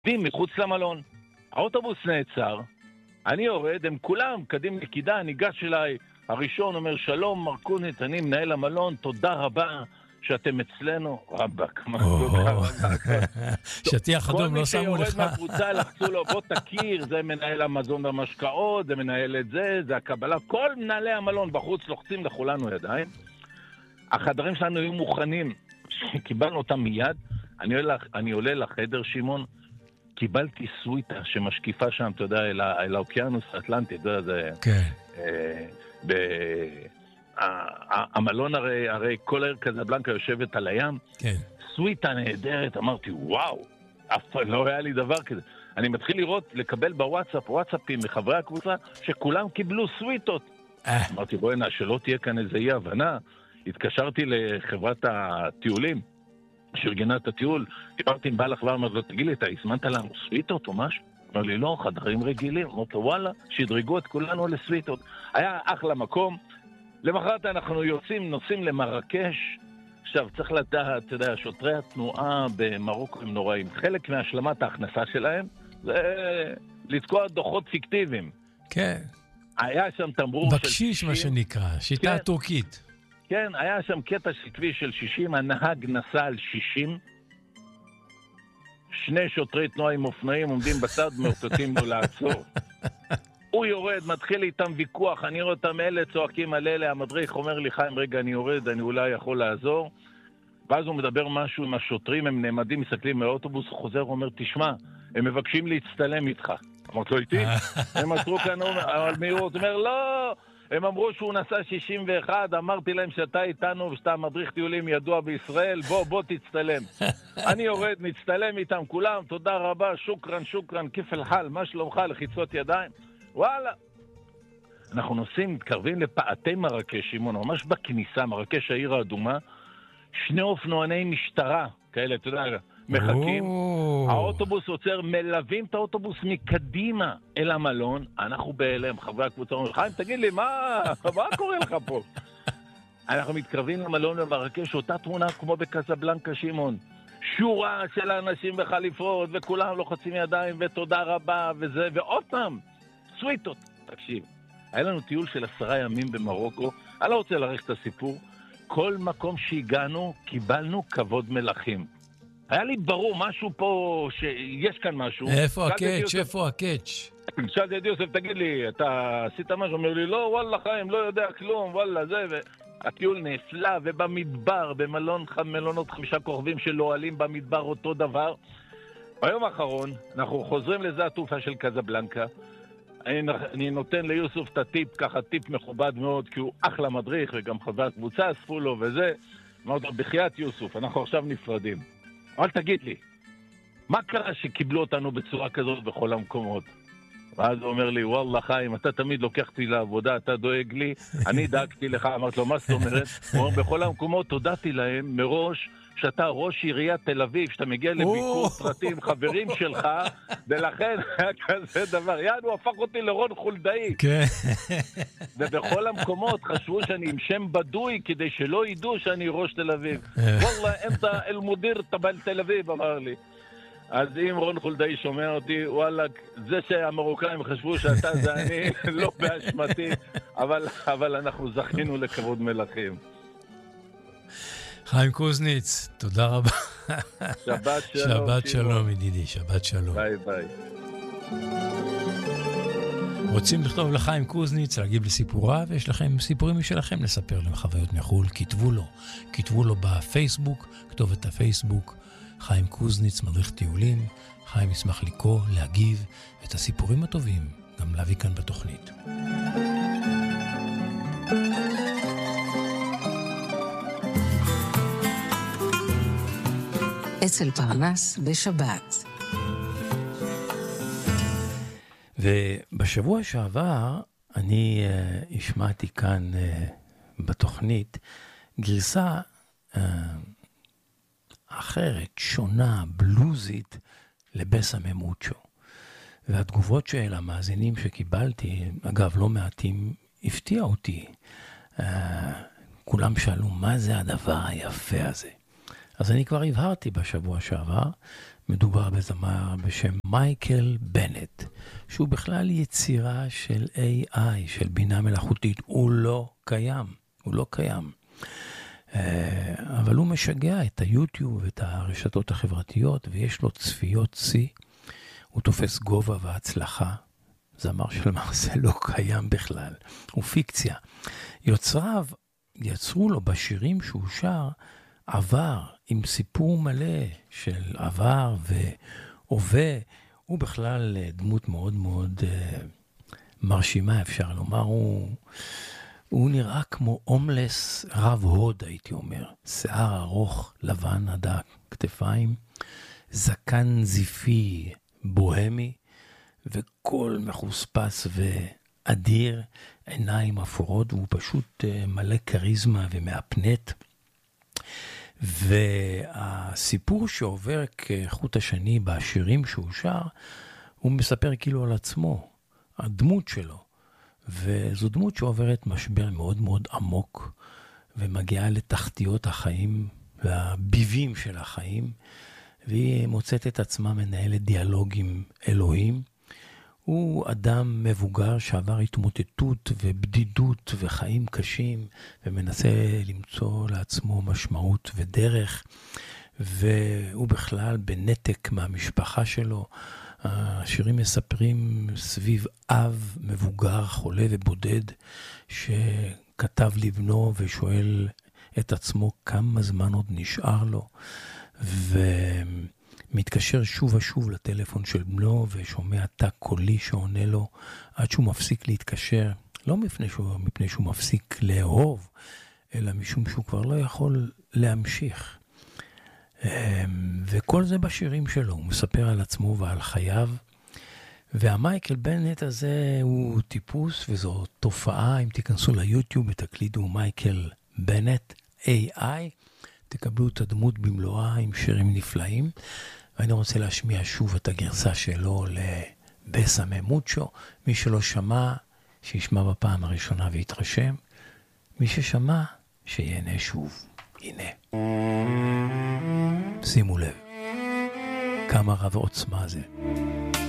מחוץ למלון. האוטובוס נעצר, אני יורד, הם כולם קדים נקידה, ניגש אליי, הראשון אומר, שלום מרקונית, אני מנהל המלון, תודה רבה שאתם אצלנו. רבק, מה שטיח אדום לא שמו לך. כל מי שיורד מהקבוצה לחצו לו, בוא תכיר, זה מנהל המזון והמשקאות, זה מנהל את זה, זה הקבלה, כל מנהלי המלון בחוץ לוחצים לכולנו ידיים. החדרים שלנו היו מוכנים, קיבלנו אותם מיד, אני עולה לחדר, שמעון, קיבלתי סוויטה שמשקיפה שם, אתה יודע, אל האוקיינוס האטלנטי, אתה יודע, זה... כן. המלון הרי כל העיר קזבלנקה יושבת על הים, כן. סוויטה נהדרת, אמרתי, וואו, אף פעם לא היה לי דבר כזה. אני מתחיל לקבל וואטסאפים מחברי הקבוצה, שכולם קיבלו סוויטות. אמרתי, בואי נה, שלא תהיה כאן איזה אי הבנה. התקשרתי לחברת הטיולים, שארגנה את הטיול, דיברתי עם בעל החברה, אמרתי לו, תגיד לי, אתה הזמנת לנו סוויטות או משהו? אמר לי, לא, חדרים רגילים. אמרתי לו, וואלה, שידרגו את כולנו לסוויטות. היה אחלה מקום. למחרת אנחנו נוסעים למרקש. עכשיו, צריך לדעת, אתה יודע, שוטרי התנועה במרוקו הם נוראים. חלק מהשלמת ההכנסה שלהם זה לתקוע דוחות פיקטיביים. כן. היה שם תמרור בקשיש, מה שנקרא, שיטה טורקית. כן, היה שם קטע של כביש של 60, הנהג נסע על 60, שני שוטרי תנועה עם אופנועים עומדים בצד, מרצותים לו לעצור. הוא יורד, מתחיל איתם ויכוח, אני רואה אותם אלה, צועקים על אלה, המדריך אומר לי, חיים, רגע, אני יורד, אני אולי יכול לעזור. ואז הוא מדבר משהו עם השוטרים, הם נעמדים, מסתכלים מהאוטובוס, הוא חוזר, הוא אומר, תשמע, הם מבקשים להצטלם איתך. אמרת לו איתי? הם עצרו כאן על מהירות, הוא אומר, לא, הם אמרו שהוא נסע 61, אמרתי להם שאתה איתנו ושאתה מדריך טיולים ידוע בישראל, בוא תצטלם. אני יורד, נצטלם איתם כולם, תודה רבה, שוקרן, כיף אל-חל, מה שלומך, לחיצות ידיים. וואלה. אנחנו נוסעים, מתקרבים לפאתי מרקש, שמעון, ממש בכניסה, מרקש העיר האדומה, שני אופנועני משטרה, כאלה, אתה יודע, מחכים. האוטובוס עוצר, מלווים את האוטובוס מקדימה אל המלון, אנחנו בהלם, חברי הקבוצה אומרים, חיים, תגיד לי, מה קורה לך פה? אנחנו מתקרבים למלון במרקש, אותה תמונה כמו בקזבלנקה, שמעון. שורה של אנשים בחליפות, וכולם לוחצים ידיים, ותודה רבה, וזה, ועוד פעם, סוויטות. תקשיב, היה לנו טיול של 10 ימים במרוקו, אני לא רוצה להאריך את הסיפור, כל מקום שהגענו, קיבלנו כבוד מלכים. היה לי ברור משהו פה, שיש כאן משהו. איפה הקאץ'? שאלתי את יוסף, תגיד לי, אתה עשית משהו? אומר לי, לא, וואלה חיים, לא יודע כלום, וואלה זה, והטיול נפלא, ובמדבר, במלונות 5 כוכבים של אוהלים במדבר, אותו דבר. ביום האחרון, אנחנו חוזרים לזה התעופה של קזבלנקה, אני נותן ליוסף את הטיפ, ככה טיפ מכובד מאוד, כי הוא אחלה מדריך, וגם חבר הקבוצה אספו לו וזה. אמרתי לו, בחייאת יוסף, אנחנו עכשיו נפרדים. אבל תגיד לי, מה קרה שקיבלו אותנו בצורה כזאת בכל המקומות? ואז הוא אומר לי, וואלה חיים, אתה תמיד לוקח אותי לעבודה, אתה דואג לי, אני דאגתי לך. אמרתי לו, מה זאת אומרת? הוא אומר, בכל המקומות הודעתי להם מראש, שאתה ראש עיריית תל אביב, שאתה מגיע לביקור פרטים, חברים שלך, ולכן היה כזה דבר. הוא הפך אותי לרון חולדאי. כן. ובכל המקומות חשבו שאני עם שם בדוי, כדי שלא ידעו שאני ראש תל אביב. וואלה, אתה אל-מודיר תל אביב, אמר לי. אז אם רון חולדאי שומע אותי, וואלה, זה שהמרוקאים חשבו שאתה זה אני, לא באשמתי, אבל אנחנו זכינו לכבוד מלכים. חיים קוזניץ, תודה רבה. שבת שלום. שבת שלום, ידידי, שבת שלום. ביי ביי. רוצים לכתוב לחיים קוזניץ, להגיב לסיפוריו, ויש לכם סיפורים משלכם לספר להם חוויות מחול, כתבו לו בפייסבוק, כתוב את הפייסבוק, חיים קוזניץ, מדריך טיולים. חיים ישמח לקרוא, להגיב, את הסיפורים הטובים, גם להביא כאן בתוכנית. אצל פרנס בשבת. ובשבוע שעבר אני השמעתי כאן בתוכנית גרסה אחרת, שונה, בלוזית, לבסה ממוצ'ו. והתגובות של המאזינים שקיבלתי, אגב לא מעטים, הפתיע אותי. כולם שאלו מה זה הדבר היפה הזה. אז אני כבר הבהרתי בשבוע שעבר, מדובר בזמר בשם מייקל בנט, שהוא בכלל יצירה של AI, של בינה מלאכותית. הוא לא קיים. אבל הוא משגע את היוטיוב ואת הרשתות החברתיות, ויש לו צפיות צי. הוא תופס גובה והצלחה. זמר של מעשה לא קיים בכלל. הוא פיקציה. יוצריו יצרו לו בשירים שהוא שר עבר, עם סיפור מלא של עבר והווה. הוא בכלל דמות מאוד מאוד מרשימה, אפשר לומר. הוא נראה כמו הומלס רב הוד, הייתי אומר. שיער ארוך, לבן עד הכתפיים, זקן זיפי בוהמי, וקול מחוספס ואדיר, עיניים אפורות, והוא פשוט מלא קריזמה ומאפנט. והסיפור שעובר כחוט השני בשירים שהוא שר, הוא מספר כאילו על עצמו, הדמות שלו. וזו דמות שעוברת משבר מאוד מאוד עמוק, ומגיעה לתחתיות החיים והביבים של החיים, והיא מוצאת את עצמה מנהלת דיאלוג עם אלוהים. הוא אדם מבוגר שעבר התמוטטות ובדידות וחיים קשים, ומנסה למצוא לעצמו משמעות ודרך, והוא בכלל בנתק מהמשפחה שלו. השירים מספרים סביב אב מבוגר, חולה ובודד, שכתב לבנו ושואל את עצמו כמה זמן עוד נשאר לו, ומתקשר שוב ושוב לטלפון של בנו, ושומע תא קולי שעונה לו, עד שהוא מפסיק להתקשר, לא מפני שהוא מפסיק לאהוב, אלא משום שהוא כבר לא יכול להמשיך. וכל זה בשירים שלו, הוא מספר על עצמו ועל חייו, והמייקל בנט הזה הוא טיפוס, וזו תופעה. אם תיכנסו ליוטיוב ותקלידו מייקל בנט AI, תקבלו את הדמות במלואה עם שירים נפלאים. ואני רוצה להשמיע שוב את הגרסה שלו לבסמה מוצ'ו. מי שלא שמע, שישמע בפעם הראשונה ויתרשם. מי ששמע, שיהנה שוב. הנה. שימו לב, כמה רב עוצמה זה.